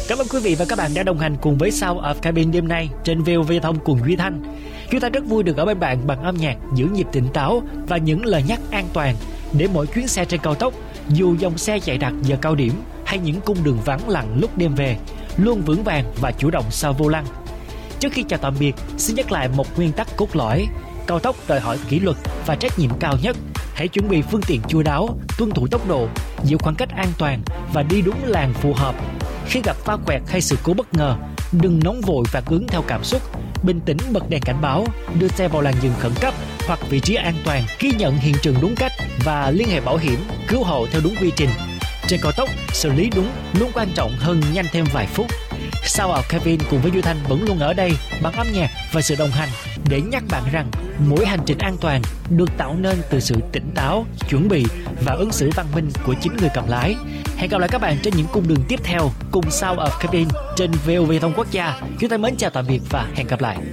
Cảm ơn quý vị và các bạn đã đồng hành cùng với Sound of Cabin đêm nay trên VOV Thông cùng Duy Thanh. Chúng ta rất vui được ở bên bạn bằng âm nhạc giữ nhịp tỉnh táo và những lời nhắc an toàn để mỗi chuyến xe trên cao tốc, dù dòng xe chạy đặc giờ cao điểm hay những cung đường vắng lặng lúc đêm về, luôn vững vàng và chủ động sau vô lăng. Trước khi chào tạm biệt, xin nhắc lại một nguyên tắc cốt lõi: cao tốc đòi hỏi kỷ luật và trách nhiệm cao nhất. Hãy chuẩn bị phương tiện chu đáo, tuân thủ tốc độ, giữ khoảng cách an toàn và đi đúng làn phù hợp. Khi gặp va quẹt hay sự cố bất ngờ, đừng nóng vội và cuốn theo cảm xúc. Bình tĩnh bật đèn cảnh báo, đưa xe vào làn dừng khẩn cấp hoặc vị trí an toàn, ghi nhận hiện trường đúng cách và liên hệ bảo hiểm, cứu hộ theo đúng quy trình. Trên cao tốc, xử lý đúng luôn quan trọng hơn nhanh thêm vài phút. Sound of Cabin cùng với Duy Thanh vẫn luôn ở đây bằng âm nhạc và sự đồng hành để nhắc bạn rằng mỗi hành trình an toàn được tạo nên từ sự tỉnh táo, chuẩn bị và ứng xử văn minh của chính người cầm lái. Hẹn gặp lại các bạn trên những cung đường tiếp theo cùng Sound of Cabin trên VOV Thông Quốc gia. Chúng ta mến chào tạm biệt và hẹn gặp lại.